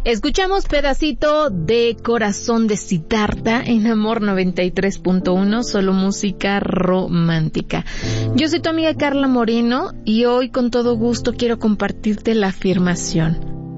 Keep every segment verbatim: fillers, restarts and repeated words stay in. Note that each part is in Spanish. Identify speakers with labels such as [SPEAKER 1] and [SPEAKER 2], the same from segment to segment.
[SPEAKER 1] Escuchamos pedacito de Corazón de Siddhartha en Amor noventa y tres punto uno, solo música romántica. Yo soy tu amiga Carla Moreno y hoy con todo gusto quiero compartirte la afirmación.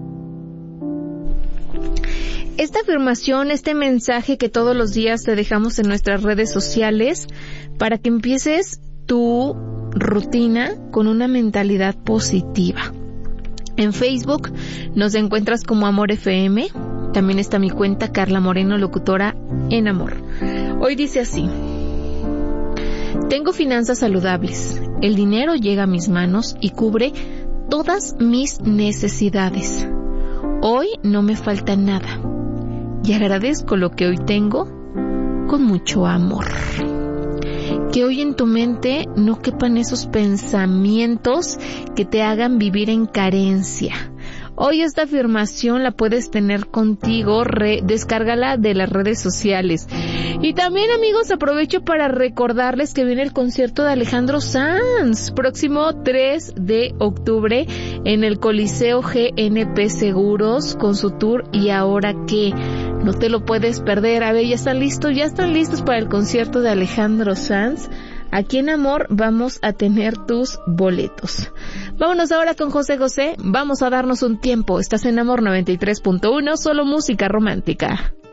[SPEAKER 1] Esta afirmación, este mensaje que todos los días te dejamos en nuestras redes sociales para que empieces tu rutina con una mentalidad positiva. En Facebook nos encuentras como Amor F M. También está mi cuenta Carla Moreno, locutora en Amor. Hoy dice así: tengo finanzas saludables. El dinero llega a mis manos y cubre todas mis necesidades. Hoy no me falta nada y agradezco lo que hoy tengo con mucho amor. Que hoy en tu mente no quepan esos pensamientos que te hagan vivir en carencia. Hoy esta afirmación la puedes tener contigo, re, descárgala de las redes sociales. Y también, amigos, aprovecho para recordarles que viene el concierto de Alejandro Sanz, próximo tres de octubre en el Coliseo G N P Seguros con su tour ¿Y ahora qué? No te lo puedes perder. A ver, ¿ya están listos? ¿Ya están listos para el concierto de Alejandro Sanz? Aquí en Amor vamos a tener tus boletos. Vámonos ahora con José José. Vamos a darnos un tiempo. Estás en Amor noventa y tres punto uno, solo música romántica.